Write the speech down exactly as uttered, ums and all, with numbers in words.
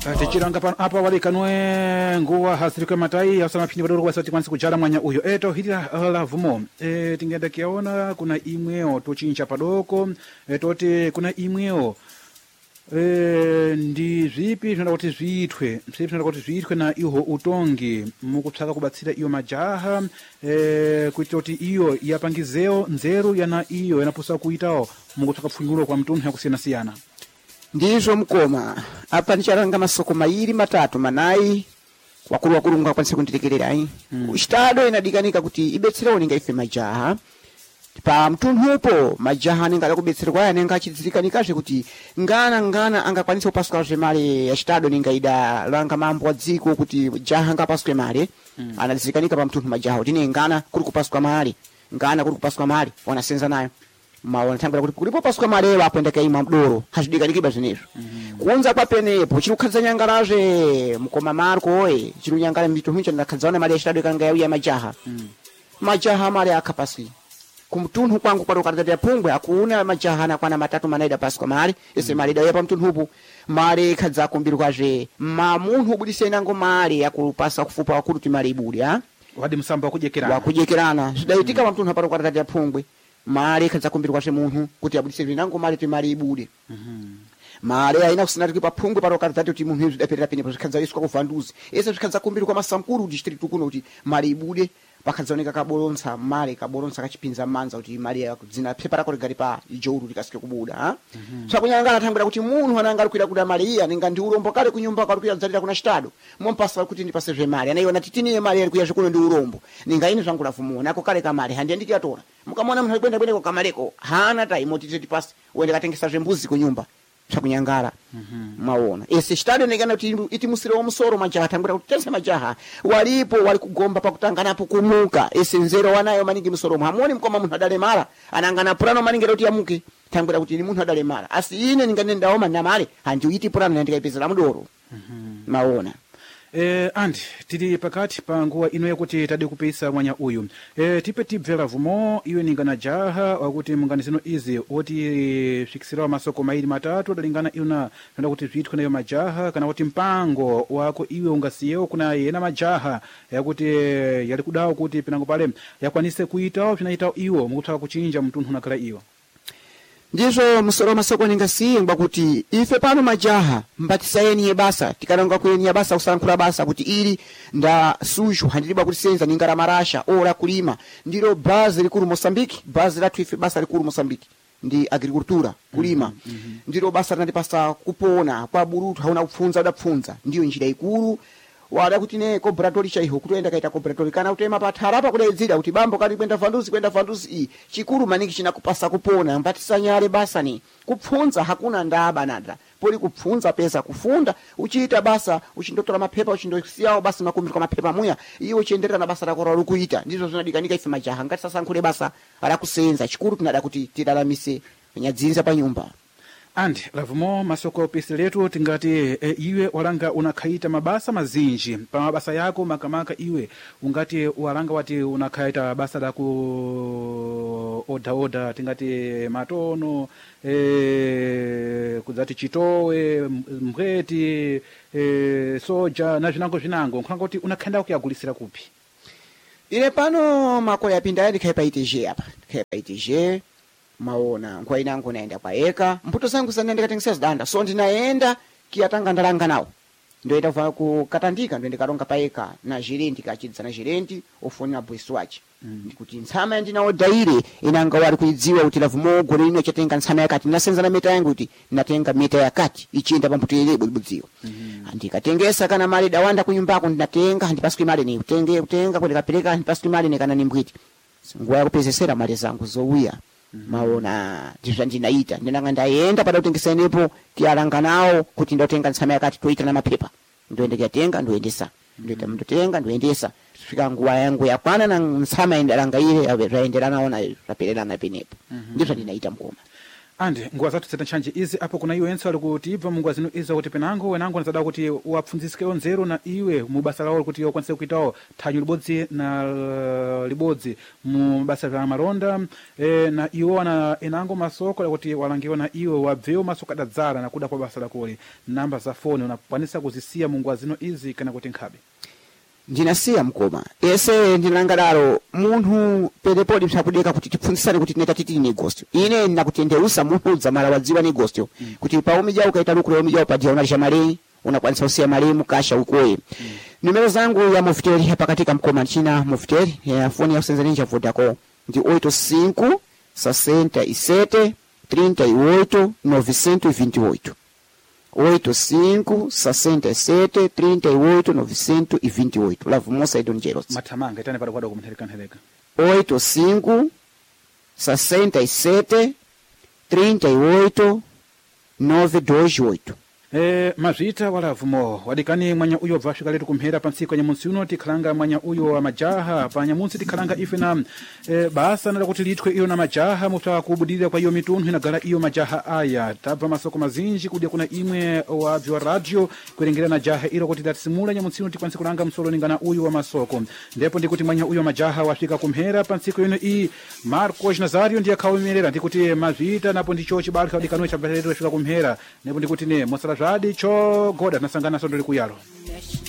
tichilanga pano apa walikanwe nguwa hasirikwe matai yasama phini badoro wasati kwansi kujala mwanya uyo eto hitira la vumo e, tingenda kiaona kuna imweo tochincha padoko e, toti kuna imweo e, ndi vipi vinada kuti zviitwe msipi vinada kuti zviitwe na iho utongi mukutsaka kubatsira iyo majaha e, kuti toti iyo yapangizeo nzeru yana iyo yanapusa kuitao mukutsaka pfungulo kwa mtunhu yakusiyana siyana. Ndizvo mukoma apa nicharanga masoko mairi matatu manayi wakuru wakuru nga kwanise kundirekererai mm. Estado inadikanika kuti ibetserawo ninga ife majaha pa mtunhupo majaha ninga akubetserwa yanenga achidzirikanikazve kuti ngana ngana angakwanisa kupaswa zve mali ya Estado ninga ida langa mambo adziko kuti jaha ngapaswe mali mm. Anadzirikanika pa mtunhu majaha kuti ngana kuri kupaswa mali ngana kuri kupaswa mali wanasenza nayo maona tangura kuti kulipo paswa mali wapenda kaima mdoro hazvidikanikiba zvinezvo mm. Kuunza kwapenepo chirukhadza nyangaraje mukoma Marco oye chirunyangara mitunhu chandakadzaona mali ya Estado ikanga yauya majaha mm. Majaha mali akapaswi kumtunhu kwangu kwa rokarata ya pungwe akuuna majaha na kwana matatu manaida paswa mali ese mm. Mali da yepa mtunhupo mali kadza kumbirukazve mamunhu budisena ngo mali yakupasa kufupa wakuruti mali ibudi ha wadi msamba wakujekerana wakujekerana zvidaitika mm. Mtunhu apa rokarata ya pungwe mali kadza kumbirukazve munhu kuti abudise vinango mali ti mali ibudi mhm mali aina kusina kuti papungwe parokarata kuti munhu zvidaperera penepo zvikadza iswa kuvanduzi ese zvikadza kumbirukwa masankuru district kuno kuti mali ibude pakadzaoneka kaboronsa mali kaboronsa kachipinza manza kuti mali yakudzina pepa rako rigari pa ijouru likasike kubuda ha mm -hmm. Swakunyangana thangura kuti munhu ananga kuida kuda mali iya ninga ndi urombo kale kunyumba kwa kuya dzalira kuna Estado mompasa kuti ndipase zve mali anaiona titini mali yari kuya zvikuno ndi urombo ninga ini zvangu lafumo nako kale ka mali handi ndiki yatora mukamona munhu kwenda kwenda kwa kamaleko hana tai motiti tipase uende katengesa zve mbuzi kunyumba swakunyangara mhm mm maona ese Estado negana kuti iti musiro musoro majaha thangura kuti tense majaha walipo wali kugomba pakutanganapo kumuka ese nzero wanayo maningi musoro hamoni mkoma munhu adale mara anangana purano maningi kuti yamuke thangura kuti ni munhu adale mara asi ine ninganenda oma na mali handi uiti purano ndikaipezera mudoro mhm mm maona. Eh, andi tiri pakati pa nguwa ino yakuti tadi kupisa mwanya uyu eh, tipe tibvera vumo iwe ningana jaha wakuti munganizino izi oti fikisirawa masoko mairi matatu adalingana iuna nanda kuti zviitwe nayo majaha kana kuti mpango wako iwe ungasiyewo kuna yena majaha yakuti yali kudawo kuti pinango pale yakwanise kuitawo zvinaitawo iwo mukutaka kuchinja mtunhu nakala iwo. Ndizvo musoro masoko ningasiyengwa kuti ife pano majaha mbatisayeni yebasa tikalanga kuyeni yabasa kusankhula basa kuti ili nda suju handiliba kulisenza ningara marasha ora kulima ndilo bazi likuru Mozambique bazi latu ife basa likuru Mozambique ndi agricultura kulima mm -hmm. Ndilo basa nandipasa kupona kwa burutu hauna kupfunza udapfunza ndiyo njira ikuru wada kuti ne laboratory chaiho kutoenda kaita laboratory kana utema pathara pa kudaidzira kuti bambo kali kwenda fanduzi kwenda fanduzi i chikuru maniki chinakupasa kupona mbatisanyale basa ni kupfunza hakuna ndaba nada poli kupfunza pesa kufunda uchiita basa uchindotora mapepa uchindosiyawo basi makumbirwa mapepa muya iyo chienderera na basa lako ralukuita ndizo zinadikanika ife majaha ngati sasankhule basa ala kusenza chikuru tunada kuti tidalamise nyadzinza pa nyumba. Andi lavumo masoko pesi letu tingati e, iwe walanga unakhaita mabasa mazinji pa mabasa yako makamaka iwe ungati walanga wati unakhaita basa la ku oda oda tingati matono e, kuzati chitowe mbweti e, soja na zvinango zvinango nkhanga kuti unakhenda kuyagulisira kupi ine pano mako yapinda yadi khaipa itije apa khaipa itije maona kwa inangu naenda kwa eka mputo zangu zanende katengesa zdanda so ndinaenda kiatanga ndalanga nawo ndoenda va ku katandika ndoenda karonga pa eka na gerenti kachidza na gerenti ofona boys watch mm. Ndikuti ntsama ndinawo daire inanga wali kuidziwa kuti lavumo gore ino chatenga ntsama yakati nasenza na meta yangu kuti natenga meta yakati ichienda pa mputo ile budziwa mm -hmm. Andikatengesa kana mali dawanda kunyumbako ndinatenga ndipaswe mali ni utenge utenga kwenda kapeleka ndipaswe mali ne kana nimbwiti ngwa yakupezesera mali zangu zouya maona ndizva ndinaita ndinanga ndaenda pada kutengesa nepo tialanga nawo kuti ndotenga ntsama yakati toita na mapepa ndoende kutenga ndoendesa ndoita ndotenga ndoendesa fika nguwa yangu yakwana na ntsama indalanga ile zvaenderana ona zvapererana penepo ndizvo ndinaita mkoma. ande nguwa zathu zeta ntchanje izi apo kuna iwe ense ali kutibva munguwa zino izi kuti penango wenango anazada kuti wapfunzisikewo nzeru na iwe mu basa lawo kuti ukwanise kuitawo thanyu libodzi na uh, libodzi mu basa la malonda e, na iwo ana enango masoko lakuti walangiwa na iwe wabvewo masoko adadzala na kuda kwa basa lakoli namba za foni unakwanisa kuzisiya munguwa zino izi kana kuti nkhabe ndinasiya mkoma ese ndinangadaro munthu pedepodi msakudeka kuti tipfunzisane kuti tineta titi negosyo ine ndinakutendeusa munthu dzamala wadziwa negosyo mm. kuti pa umija ukaita lukule umija upadia unalisha malei unakwanisa usiya malei mukasha ukoye mm. numero zangu ya mofuteri hapa katika mkoma nchina mofuteri ya foni ya usenzaninja vodako ndi oito cinco sessenta e sete trinta e oito novecentos e vinte e oito oito cinco sessenta e sete trinta e oito novecentos e vinte e oito Lavo Moça e Don Geros matamanga itane para kwada kumhereka nhereka oito cinco sessenta e sete trinta e oito novecentos e vinte e oito E, mazita wala vumo wadikani mwanya uyo vashika letu kumhera pansi kwenye munsi uno tikhalanga mwanya uyo wa majaha panya munsi tikhalanga ife na e, basa nala kuti litwe iyo na majaha mufta kubudilira kwa iyo mitunhu inagala iyo majaha aya tabva masoko mazinji kudia kuna imwe wa vyo radio kuerengera na jaha ilo kuti datisimula nyamunsi uno tikwanisi kulanga msolo ningana uyo wa masoko ndipo ndikuti mwanya uyo majaha washika kumhera pansi kwenye i Marcos Nazario ndiye kawimerera ndikuti mazita napo ndicho chibalika wadikanoe chabalero washika kumhera ndipo ndikuti ne mosala Radi cho goda nasangana sondoli kuyalo.